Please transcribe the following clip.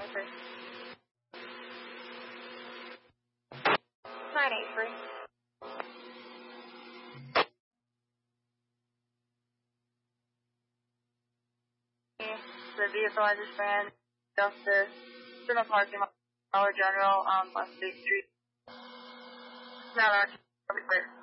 983. The vehicle I just ran, Justice, in the parking lot, Dollar General on West State Street. Now, that's clear.